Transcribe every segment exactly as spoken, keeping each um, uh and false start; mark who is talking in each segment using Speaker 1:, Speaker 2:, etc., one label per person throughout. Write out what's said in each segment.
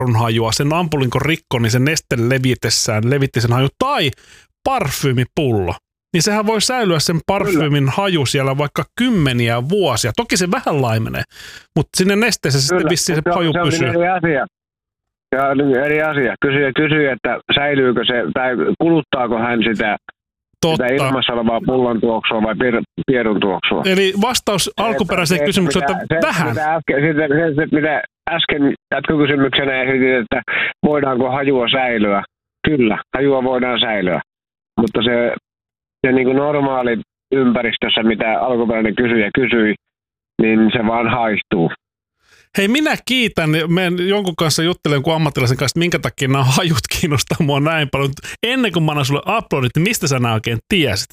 Speaker 1: hajua, sen ampulin kun rikko, niin se neste levitessään levitti sen haju, tai parfyymipullo, niin sehän voi säilyä sen parfyymin haju siellä vaikka kymmeniä vuosia. Toki se vähän laimenee, mutta sinne nesteessä sitten vissiin se haju pysyy.
Speaker 2: Se on eri asia. Ja eri asia. Kysyjä kysyy, että säilyykö se, tai kuluttaako hän sitä, sitä ilmassa olevaa pullon tuoksua vai pierun tuoksua.
Speaker 1: Eli vastaus alkuperäiseen kysymykseen, että se, vähän.
Speaker 2: Mitä äsken, se, se, mitä äsken jatkokysymyksenä esitin, että voidaanko hajua säilyä. Kyllä, hajua voidaan säilyä. Mutta se, se niin kuin normaali ympäristössä, mitä alkuperäinen kysyjä kysyi, niin se vaan haistuu.
Speaker 1: Hei, minä kiitän. Menen jonkun kanssa juttelen kuin ammattilaisen kanssa, että minkä takia nämä hajut kiinnostaa mua näin paljon. Ennen kuin mä annan sulle uploadit, niin mistä sä nämä oikein tiesit?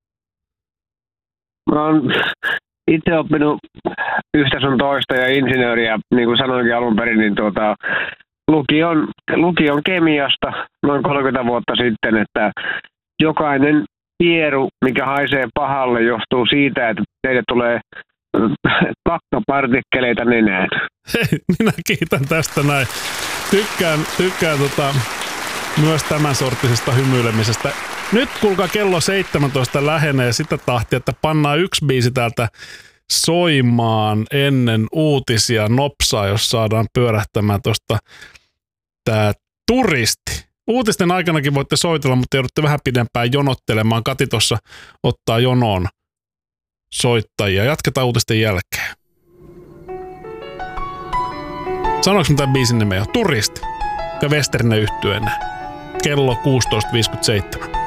Speaker 2: Mä oon itse oppinut yhtä sun toista ja insinööriä, niin kuin sanoinkin alun perin, niin tuota, lukion, lukion kemiasta noin kolmekymmentä vuotta sitten, että jokainen pieru, mikä haisee pahalle, johtuu siitä, että teille tulee kakkapartikkeleita nenään.
Speaker 1: Hei, minä kiitän tästä näin. Tykkään, tykkään tota, myös tämän sorttisesta hymyilemisestä. Nyt kuulkaa kello seitsemäntoista lähenee sitä tahtia, että pannaan yksi biisi täältä soimaan ennen uutisia nopsaa, jos saadaan pyörähtämään tuosta tää Turisti. Uutisten aikanakin voitte soitella, mutta joudutte vähän pidempään jonottelemaan. Kati tuossa ottaa jonoon soittajia. Jatketaan uutisten jälkeen. Sanoinko mitä biisin nimeä? Turisti. Ja Westerinen yhtyeenä. Kello kuusitoista viisikymmentäseitsemän.